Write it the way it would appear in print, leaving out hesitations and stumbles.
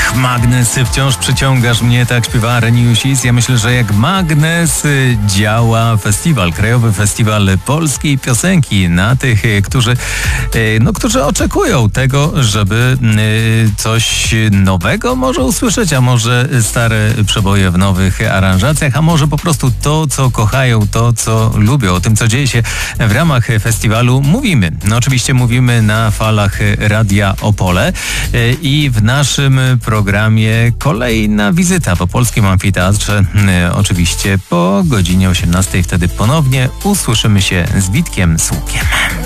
Ach, magnes, wciąż przyciągasz mnie, tak śpiewa Reniusis. Ja myślę, że jak magnes działa festiwal, Krajowy Festiwal Polskiej Piosenki na tych, którzy oczekują tego, żeby coś nowego może usłyszeć, a może stare przeboje w nowych aranżacjach, a może po prostu to, co kochają, to, co lubią. O tym, co dzieje się w ramach festiwalu mówimy. No oczywiście mówimy na falach Radia Opole i w naszym programie kolejna wizyta po Polskim Amfiteatrze. Oczywiście po godzinie 18. Wtedy ponownie usłyszymy się z Witkiem Słukiem.